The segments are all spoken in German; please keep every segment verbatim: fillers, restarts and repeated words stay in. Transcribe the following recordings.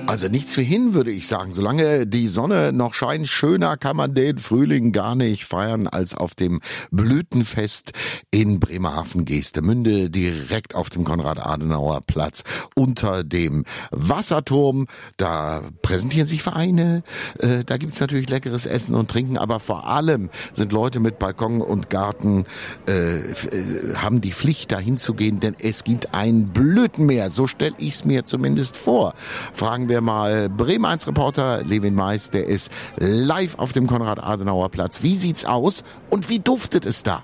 Also nichts für hin, würde ich sagen. Solange die Sonne noch scheint, schöner kann man den Frühling gar nicht feiern als auf dem Blütenfest in Bremerhaven-Geestemünde, direkt auf dem Konrad-Adenauer-Platz unter dem Wasserturm. Da präsentieren sich Vereine, äh, da gibt's natürlich leckeres Essen und Trinken, aber vor allem sind Leute mit Balkon und Garten, äh, äh, haben die Pflicht, dahin zu gehen, denn es gibt ein Blütenmeer. So stelle ich's mir zumindest vor. Fragen wir mal Bremen eins Reporter Levin Mais, der ist live auf dem Konrad-Adenauer-Platz. Wie sieht's aus und wie duftet es da?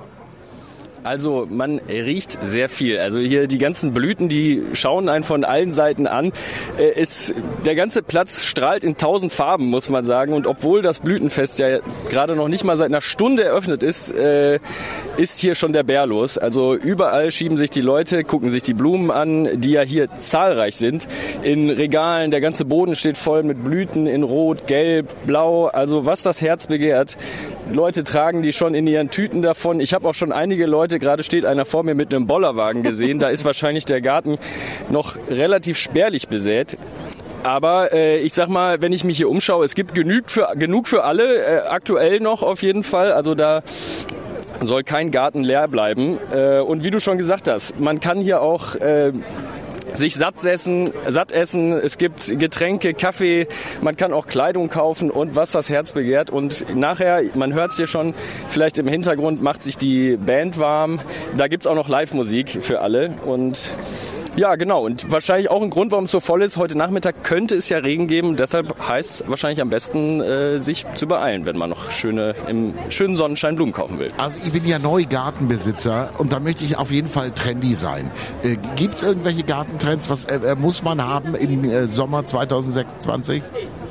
Also man riecht sehr viel. Also hier die ganzen Blüten, die schauen einen von allen Seiten an. Äh, ist, der ganze Platz strahlt in tausend Farben, muss man sagen. Und obwohl das Blütenfest ja gerade noch nicht mal seit einer Stunde eröffnet ist, äh, ist hier schon der Bär los. Also überall schieben sich die Leute, gucken sich die Blumen an, die ja hier zahlreich sind. In Regalen, der ganze Boden steht voll mit Blüten in Rot, Gelb, Blau. Also was das Herz begehrt. Leute tragen die schon in ihren Tüten davon. Ich habe auch schon einige Leute, gerade steht einer vor mir mit einem Bollerwagen gesehen. Da ist wahrscheinlich der Garten noch relativ spärlich besät. Aber äh, ich sag mal, wenn ich mich hier umschaue, es gibt genug für, genug für alle, äh, aktuell noch auf jeden Fall. Also da soll kein Garten leer bleiben. Äh, und wie du schon gesagt hast, man kann hier auch Äh, sich satt essen, satt essen, es gibt Getränke, Kaffee, man kann auch Kleidung kaufen und was das Herz begehrt. Und nachher, man hört es hier schon, vielleicht im Hintergrund macht sich die Band warm. Da gibt es auch noch Live-Musik für alle. Und ja, genau. Und wahrscheinlich auch ein Grund, warum es so voll ist. Heute Nachmittag könnte es ja Regen geben. Deshalb heißt es wahrscheinlich am besten, äh, sich zu beeilen, wenn man noch schöne, im schönen Sonnenschein Blumen kaufen will. Also ich bin ja neu Gartenbesitzer und da möchte ich auf jeden Fall trendy sein. Äh, Gibt es irgendwelche Gartentrends? Was äh, muss man haben im äh, Sommer zwanzig sechsundzwanzig?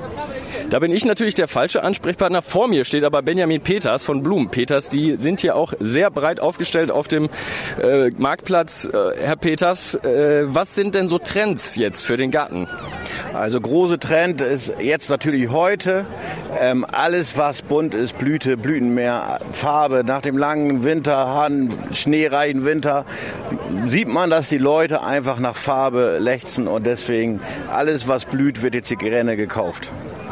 Da bin ich natürlich der falsche Ansprechpartner. Vor mir steht aber Benjamin Peters von Blumen Peters. Die sind hier auch sehr breit aufgestellt auf dem äh, Marktplatz. Äh, Herr Peters, äh, was sind denn so Trends jetzt für den Garten? Also große Trend ist jetzt natürlich heute ähm, alles, was bunt ist, Blüte, Blütenmeer, Farbe. Nach dem langen Winter, schneereichen Winter, sieht man, dass die Leute einfach nach Farbe lechzen und deswegen alles, was blüht, wird jetzt hier gerne gekauft.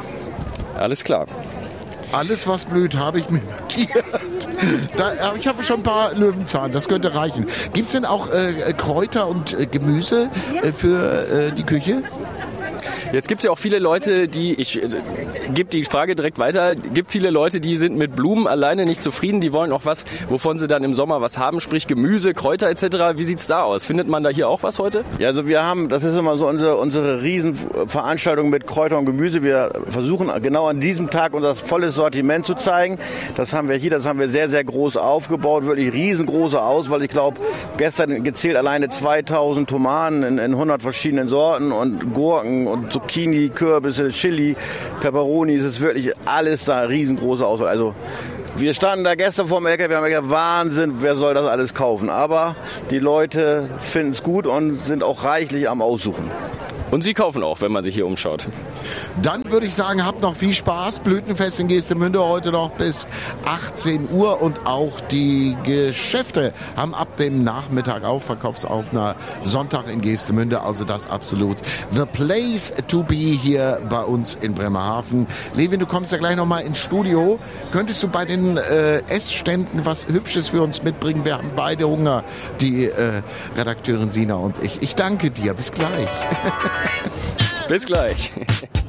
Alles klar. Alles, was blüht, habe ich mir notiert. Da, ich habe schon ein paar Löwenzahn, das könnte reichen. Gibt es denn auch äh, Kräuter und äh, Gemüse äh, für äh, die Küche? Jetzt gibt es ja auch viele Leute, die, ich äh, gebe die Frage direkt weiter, gibt viele Leute, die sind mit Blumen alleine nicht zufrieden, die wollen auch was, wovon sie dann im Sommer was haben, sprich Gemüse, Kräuter et cetera. Wie sieht's da aus? Findet man da hier auch was heute? Ja, also wir haben, das ist immer so unsere, unsere Riesenveranstaltung mit Kräuter und Gemüse. Wir versuchen genau an diesem Tag unser volles Sortiment zu zeigen. Das haben wir hier, das haben wir sehr, sehr groß aufgebaut, wirklich riesengroße Auswahl. Ich glaube, gestern gezählt alleine zweitausend Tomaten in, in hundert verschiedenen Sorten und Gurken und Zucchini, Kürbisse, Chili, Peperoni. Es ist wirklich alles da, riesengroße Auswahl. Also wir standen da gestern vor dem L K W, wir haben gesagt, Wahnsinn, wer soll das alles kaufen? Aber die Leute finden es gut und sind auch reichlich am Aussuchen. Und Sie kaufen auch, wenn man sich hier umschaut. Dann würde ich sagen, habt noch viel Spaß. Blütenfest in Geestemünde heute noch bis achtzehn Uhr und auch die Geschäfte haben ab dem Nachmittag auch Verkaufsoffener Sonntag in Geestemünde. Also das absolut the place to be hier bei uns in Bremerhaven. Levin, du kommst ja gleich nochmal ins Studio. Könntest du bei den äh, Essständen was Hübsches für uns mitbringen? Wir haben beide Hunger, die äh, Redakteurin Sina und ich. Ich danke dir. Bis gleich. Bis gleich.